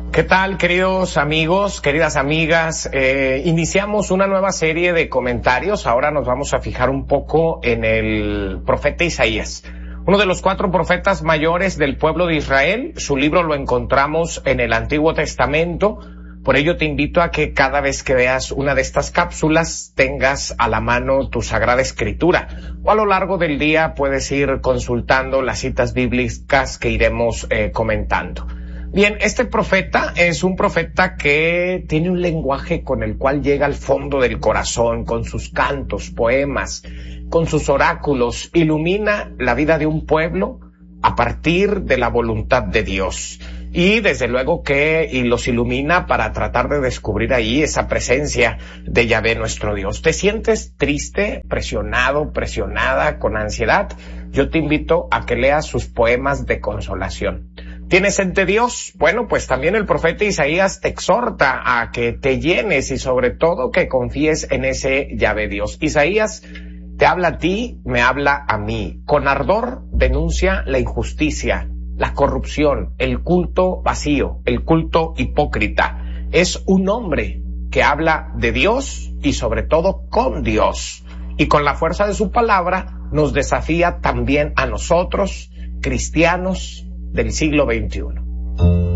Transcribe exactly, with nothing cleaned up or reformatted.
¿Qué tal, queridos amigos, queridas amigas? Eh, iniciamos una nueva serie de comentarios. Ahora nos vamos a fijar un poco en el profeta Isaías, uno de los cuatro profetas mayores del pueblo de Israel. Su libro lo encontramos en el Antiguo Testamento. Por ello te invito a que cada vez que veas una de estas cápsulas tengas a la mano tu Sagrada Escritura, o a lo largo del día puedes ir consultando las citas bíblicas que iremos eh, comentando. Bien, este profeta es un profeta que tiene un lenguaje con el cual llega al fondo del corazón, con sus cantos, poemas, con sus oráculos, ilumina la vida de un pueblo a partir de la voluntad de Dios. Y desde luego que y los ilumina para tratar de descubrir ahí esa presencia de Yahvé nuestro Dios. ¿Te sientes triste, presionado, presionada, con ansiedad? Yo te invito a que leas sus poemas de consolación. ¿Tienes sed de Dios? Bueno, pues también el profeta Isaías te exhorta a que te llenes y sobre todo que confíes en ese Yahvé Dios. Isaías te habla a ti, me habla a mí. Con ardor denuncia la injusticia, la corrupción, el culto vacío, el culto hipócrita. Es un hombre que habla de Dios y sobre todo con Dios. Y con la fuerza de su palabra nos desafía también a nosotros, cristianos del siglo veintiuno.